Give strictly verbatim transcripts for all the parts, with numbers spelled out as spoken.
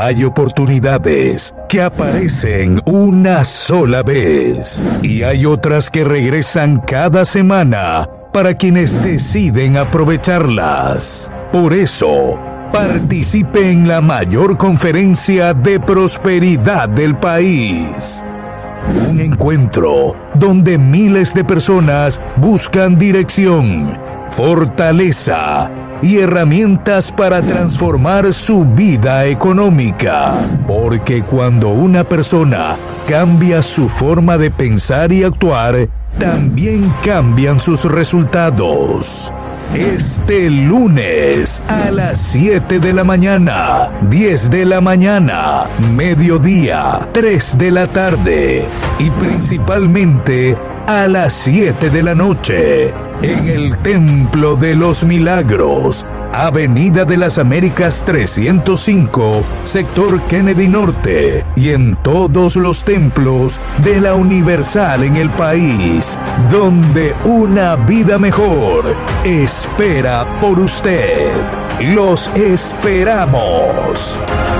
Hay oportunidades que aparecen una sola vez y hay otras que regresan cada semana para quienes deciden aprovecharlas. Por eso, participe en la mayor conferencia de prosperidad del país. Un encuentro donde miles de personas buscan dirección, fortaleza y herramientas para transformar su vida económica. Porque cuando una persona cambia su forma de pensar y actuar, también cambian sus resultados. Este lunes a las siete de la mañana, diez de la mañana, mediodía, tres de la tarde y principalmente a las siete de la noche en el Templo de los Milagros, Avenida de las Américas trescientos cinco, Sector Kennedy Norte, y en todos los templos de la Universal en el país, donde una vida mejor espera por usted. ¡Los esperamos!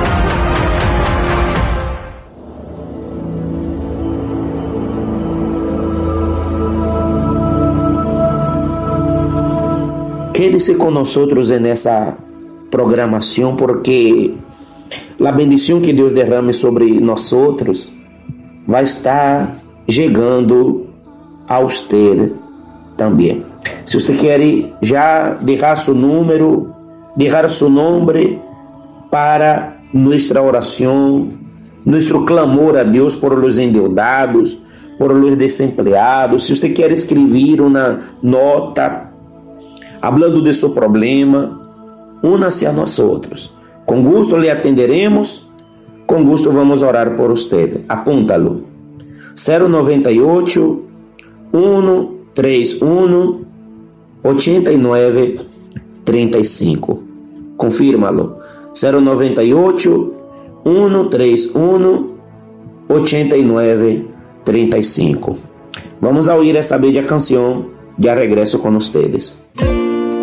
Quédese con nosotros en esa programación, porque la bendición que Dios derrame sobre nosotros vai estar llegando a usted también. Si usted quiere ya dejar su número, dejar su nombre para nuestra oración, nuestro clamor a Dios por los endeudados, por los desempleados, si usted quiere escribir una nota hablando de su problema, únase a nosotros. Con gusto le atenderemos, con gusto vamos a orar por usted. Apúntalo. cero noventa y ocho, ciento treinta y uno, ochenta y nueve, treinta y cinco. Confírmalo. cero noventa y ocho, ciento treinta y uno, ochenta y nueve, treinta y cinco. Vamos a oír essa bella canción. Ya regreso con ustedes.